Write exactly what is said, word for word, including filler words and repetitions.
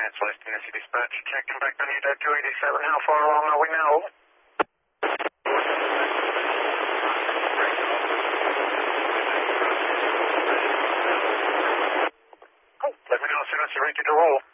West Tennessee Dispatch, checking back on you to two eighty-seven. How far along are we now? Oh, let me know as soon as you're ready to roll.